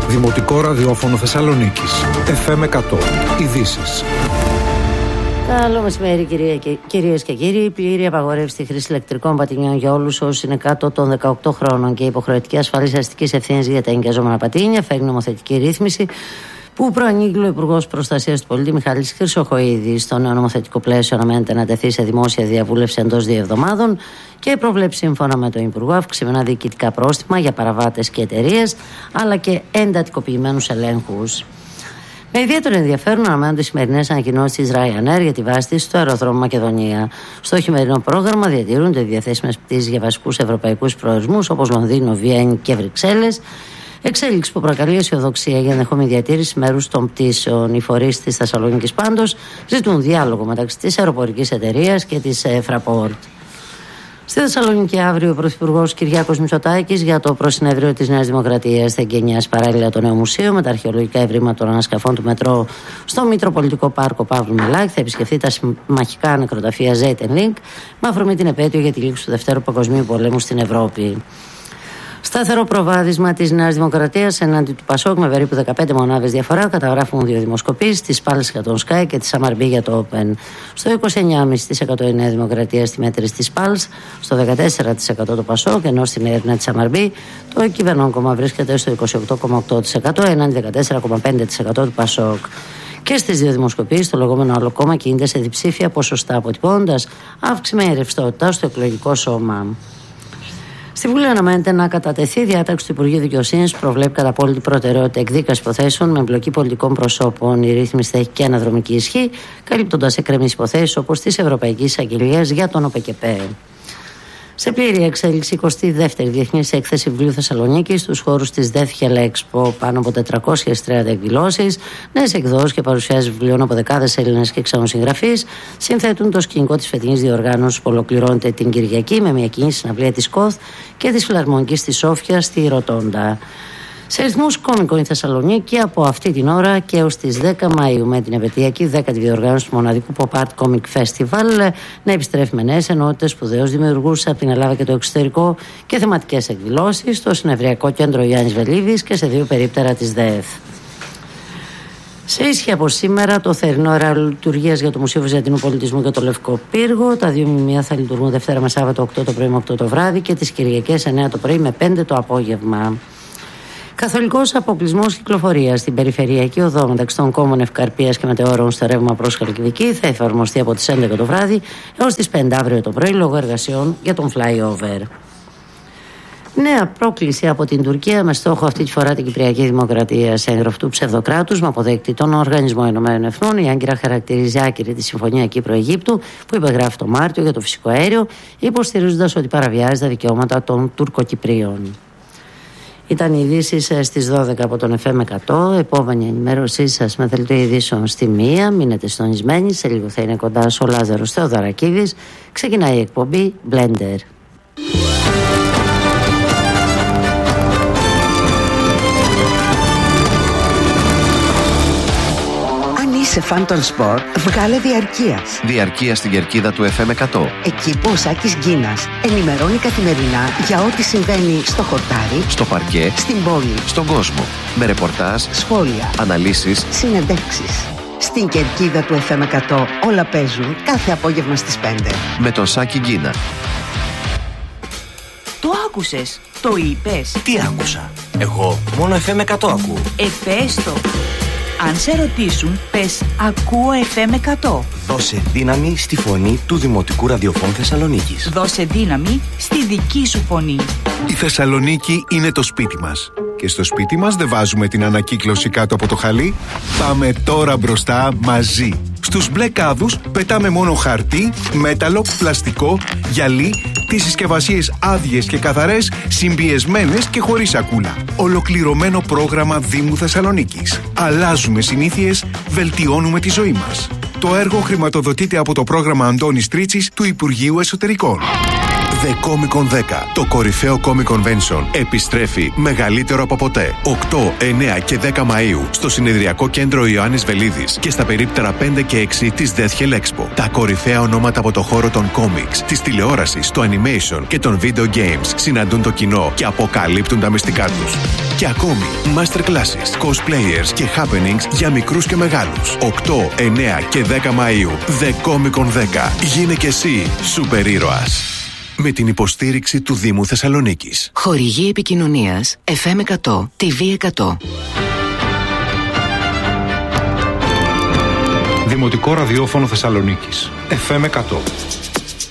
Δημοτικό ραδιόφωνο Θεσσαλονίκης. FM 100. Ειδήσεις. Καλό μεσημέρι, κυρίες και κύριοι. Η πλήρη απαγόρευση στη χρήση ηλεκτρικών πατινιών για όλους όσους είναι κάτω των 18 χρόνων και υποχρεωτική ασφαλής αστικής ευθύνης για τα ενοικιαζόμενα πατίνια φέρνει νομοθετική ρύθμιση που προανήγγειλε ο Υπουργός Προστασίας του Πολίτη Μιχάλης Χρυσοχοΐδης. Στο νέο νομοθετικό πλαίσιο αναμένεται να τεθεί σε δημόσια διαβούλευση εντός 2 εβδομάδων και προβλέπει σύμφωνα με τον Υπουργό αυξημένα διοικητικά πρόστιμα για παραβάτες και εταιρείες, αλλά και εντατικοποιημένους ελέγχους. Με ιδιαίτερο ενδιαφέρον αναμένονται οι σημερινές ανακοινώσεις της Ryanair για τη βάση της στο αεροδρόμιο Μακεδονία. Στο χειμερινό πρόγραμμα διατηρούνται διαθέσιμες πτήσεις για βασικούς ευρωπαϊκούς προορισμούς όπως Λονδίνο, Βιέννη και Βρυξέλλες. Εξέλιξη που προκαλεί αισιοδοξία για ενδεχόμενη διατήρηση μέρους των πτήσεων. Οι φορείς της Θεσσαλονίκης πάντως ζητούν διάλογο μεταξύ της αεροπορικής εταιρείας και της Fraport. Στη Θεσσαλονίκη αύριο ο Πρωθυπουργός Κυριάκος Μητσοτάκης για το προσυνέδριο της Νέας Δημοκρατίας θα εγκαινιάσει παράλληλα το νέο μουσείο με τα αρχαιολογικά ευρήματα των ανασκαφών του μετρό στο Μητροπολιτικό Πάρκο Παύλου Μελάκη. Θα επισκεφθεί τα συμμαχικά νεκροταφεία Zeitenlink με αφορμή την επέτειο για τη λήξη του Δευτέρου Παγκοσμίου Πολέμου στην Ευρώπη. Σταθερό προβάδισμα της Νέας Δημοκρατίας εναντί του Πασόκ με περίπου 15 μονάδες διαφορά καταγράφουν 2 δημοσκοπήσεις, της Πάλς για τον Sky και της Σαμαρμπή για το Open. Στο 29,5% η Νέα Δημοκρατία στη μέτρηση της Πάλς, στο 14% το Πασόκ, ενώ στην έρευνα της Σαμαρμπή το κυβερνών κόμμα βρίσκεται στο 28,8% έναντι 14,5% του Πασόκ. Και στις 2 δημοσκοπήσεις το λεγόμενο άλλο κόμμα κινείται σε διψήφια ποσοστά, αποτυπώνοντας αυξημένη ρευστότητα στο εκλογικό σώμα. Στη Βουλή αναμένεται να κατατεθεί διάταξη του Υπουργείου Δικαιοσύνης που προβλέπει κατά απόλυτη προτεραιότητα εκδίκαση υποθέσεων με εμπλοκή πολιτικών προσώπων. Η ρύθμιση θα έχει και αναδρομική ισχύ, καλύπτοντας εκκρεμείς υποθέσεις όπως της Ευρωπαϊκής Αγγελίας για τον ΟΠΕΚΕΠΕ. Σε πλήρη εξέλιξη, 22η Διεθνής Έκθεση Βιβλίου Θεσσαλονίκης στους χώρους της Death Expo. Πάνω από 430 εκδηλώσεις, νέες εκδόσεις και παρουσιάσεις βιβλίων από δεκάδες Έλληνες και ξένους συγγραφείς συνθέτουν το σκηνικό της φετινής διοργάνωσης που ολοκληρώνεται την Κυριακή με μια κοινή συναυλία της ΚΟΘ και της Φιλαρμονικής της Σόφια στη Ροτόντα. Σε ρυθμούς κόμικων η Θεσσαλονίκη από αυτή την ώρα και έως τις 10 Μαΐου με την επαιτειακή 10η διοργάνωση του μοναδικού Pop Art Comic Festival να επιστρέφει με νέες ενότητες σπουδαίους δημιουργούς από την Ελλάδα και το εξωτερικό και θεματικές εκδηλώσεις στο Συνευριακό Κέντρο Ιωάννης Βελίδης και σε 2 περίπτερα της ΔΕΘ. Σε ίσχυ από σήμερα το θερινό ωράριο λειτουργίας για το Μουσείο Βυζαντινού Πολιτισμού και το Λευκό Πύργο. Τα 2 μνημεία θα λειτουργούν Δευτέρα με Σάββατο 8 το πρωί με 8 το βράδυ και τις Κυριακές 9 το πρωί με 5 το απόγευμα. Καθολικός αποκλεισμός κυκλοφορίας στην περιφερειακή οδό μεταξύ των κόμμων Ευκαρπίας και Μετεώρων στο ρεύμα προς Χαλκιδική θα εφαρμοστεί από τις 11 το βράδυ έως τις 5 αύριο το πρωί λόγω εργασιών για τον flyover. Νέα πρόκληση από την Τουρκία με στόχο αυτή τη φορά την Κυπριακή Δημοκρατία. Σε έγγραφο του ψευδοκράτους με αποδέκτη τον Οργανισμό Ηνωμένων Εθνών, η Άγκυρα χαρακτηρίζει άκυρη τη Συμφωνία Κύπρο-Αιγύπτου που υπεγράφει το Μάρτιο για το φυσικό αέριο, υποστηρίζοντας ότι παραβιάζει τα δικαιώματα των Τουρκοκυπρίων. Ήταν οι ειδήσεις στις 12 από τον FM 100. Επόμενη ενημέρωσή σας με δελτίο ειδήσεων στη 1. Μείνετε συντονισμένοι. Σε λίγο θα είναι κοντά ο Λάζαρος Θεοδωρακίδης. Ξεκινάει η εκπομπή Blender. Είσαι φαν των σπορ, βγάλε διαρκείας. Διαρκεία στην κερκίδα του FM 100. Εκεί που ο Σάκης Γκίνας ενημερώνει καθημερινά για ό,τι συμβαίνει στο χορτάρι, στο παρκέ, στην πόλη, στον κόσμο. Με ρεπορτάζ, σχόλια, αναλύσεις, συνεντεύξεις. Στην κερκίδα του FM 100 όλα παίζουν κάθε απόγευμα στις 5. Με τον Σάκη Γκίνα. Το άκουσες, το είπες. Τι άκουσα? Εγώ μόνο FM 100 ακούω. Πες το. Αν σε ρωτήσουν, πες ακούω FM 100. Δώσε δύναμη στη φωνή του Δημοτικού Ραδιοφώνου Θεσσαλονίκης. Δώσε δύναμη στη δική σου φωνή. Η Θεσσαλονίκη είναι το σπίτι μας. Και στο σπίτι μας δεν βάζουμε την ανακύκλωση κάτω από το χαλί. Πάμε τώρα μπροστά μαζί. Στους μπλε κάδους πετάμε μόνο χαρτί, μέταλλο, πλαστικό, γυαλί, τις συσκευασίες άδειες και καθαρές, συμπιεσμένες και χωρίς σακούλα. Ολοκληρωμένο πρόγραμμα Δήμου Θεσσαλονίκης. Αλλάζουμε συνήθειες, βελτιώνουμε τη ζωή μας. Το έργο χρηματοδοτείται από το πρόγραμμα Αντώνης Τρίτσης του Υπουργείου Εσωτερικών. The Comic Con 10, το κορυφαίο Comic Convention, επιστρέφει μεγαλύτερο από ποτέ. 8, 9 και 10 Μαΐου στο Συνεδριακό Κέντρο Ιωάννης Βελίδης και στα περίπτερα 5 και 6 της Death Expo. Τα κορυφαία ονόματα από το χώρο των comics, της τηλεόρασης, του animation και των video games συναντούν το κοινό και αποκαλύπτουν τα μυστικά τους. Και ακόμη, masterclasses, cosplayers και happenings για μικρούς και μεγάλους. 8, 9 και 10 Μαΐου. The Comic Con 10. Γίνε και εσύ σούπερ ήρωας. Με την υποστήριξη του Δήμου Θεσσαλονίκης. Χορηγή επικοινωνίας FM 100, TV 100. Δημοτικό Ραδιόφωνο Θεσσαλονίκης. FM 100.